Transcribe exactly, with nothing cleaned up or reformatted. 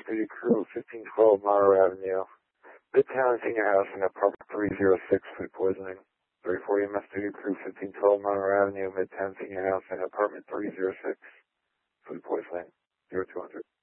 Studio Crew, fifteen twelve Monroe Avenue, Midtown Senior Housing, apartment three oh six, food poisoning. three forty M S Studio Crew, fifteen twelve Monroe Avenue, Midtown Senior Housing, apartment three oh six, food poisoning. zero two hundred.